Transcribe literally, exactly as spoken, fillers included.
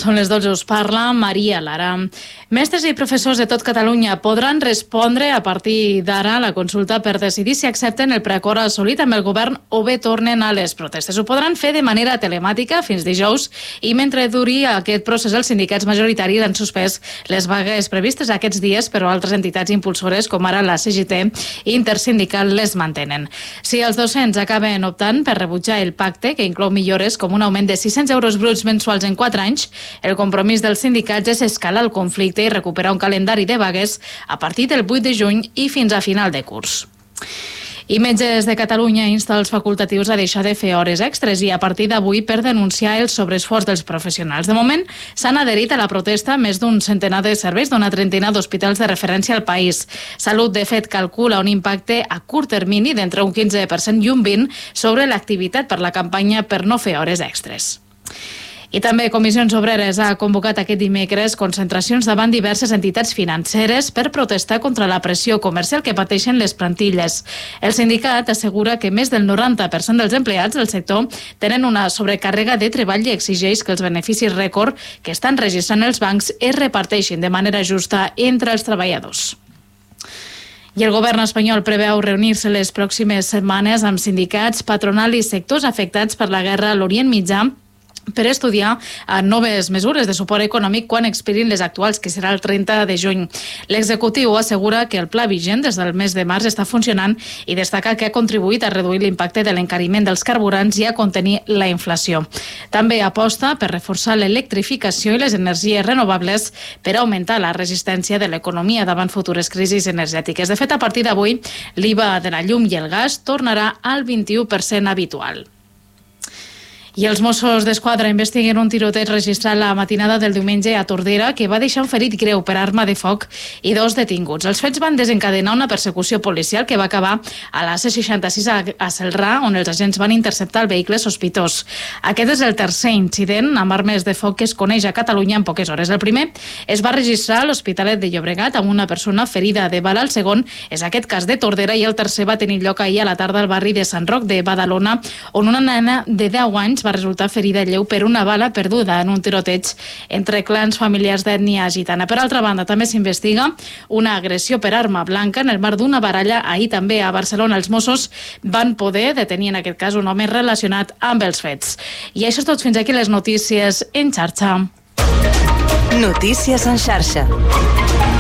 són les dotze, us parla Maria Lara. Mestres i professors de tot Catalunya podran respondre a partir d'ara a la consulta per decidir si accepten el preacord assolit amb el govern o bé tornen a les protestes. Ho podran fer de manera telemàtica fins dijous i mentre duri aquest procés els sindicats majoritaris han suspès les vagues previstes aquests dies, però altres entitats impulsores com ara la C G T i Intersindical les mantenen. Si els docents acaben optant per rebutjar el pacte, que inclou millores com un augment de sis-cents euros bruts mensuals en quatre anys, el compromís dels sindicats és escalar el conflicte i recuperar un calendari de vagues a partir del vuit de juny i fins a final de curs. I Metges de Catalunya insta els facultatius a deixar de fer hores extres i a partir d'avui per denunciar el sobreesforç dels professionals. De moment, s'han adherit a la protesta més d'un centenar de serveis d'una trentena d'hospitals de referència al país. Salut, de fet, calcula un impacte a curt termini d'entre un quinze per cent i un vint per cent sobre l'activitat per la campanya per no fer hores extres. I també Comissions Obreres ha convocat aquest dimecres concentracions davant diverses entitats financeres per protestar contra la pressió comercial que pateixen les plantilles. El sindicat assegura que més del noranta per cent dels empleats del sector tenen una sobrecàrrega de treball i exigeix que els beneficis rècord que estan registrant els bancs es reparteixin de manera justa entre els treballadors. I el govern espanyol preveu reunir-se les pròximes setmanes amb sindicats, patronal i sectors afectats per la guerra a l'Orient Mitjà per estudiar noves mesures de suport econòmic quan expirin les actuals, que serà el trenta de juny. L'executiu assegura que el pla vigent des del mes de març està funcionant i destaca que ha contribuït a reduir l'impacte de l'encariment dels carburants i a contenir la inflació. També aposta per reforçar l'electrificació i les energies renovables per augmentar la resistència de l'economia davant futures crisis energètiques. De fet, a partir d'avui, l'I V A de la llum i el gas tornarà al vint-i-u per cent habitual. I els Mossos d'Esquadra investiguen un tiroteig registrat la matinada del diumenge a Tordera que va deixar un ferit greu per arma de foc i dos detinguts. Els fets van desencadenar una persecució policial que va acabar a la C seixanta-sis a Celrà, on els agents van interceptar el vehicle sospitós. Aquest és el tercer incident amb armes de foc que es coneix a Catalunya en poques hores. El primer es va registrar a l'Hospitalet de Llobregat amb una persona ferida de bala. El segon és aquest cas de Tordera i el tercer va tenir lloc ahir a la tarda al barri de Sant Roc de Badalona, on una nena de deu anys va resultar ferida lleu per una bala perduda en un tiroteig entre clans familiars d'ètnia gitana. Per altra banda, també s'investiga una agressió per arma blanca en el marc d'una baralla. Ahir també a Barcelona els Mossos van poder detenir en aquest cas un home relacionat amb els fets. I això és tot, fins aquí les notícies en xarxa. Notícies en xarxa.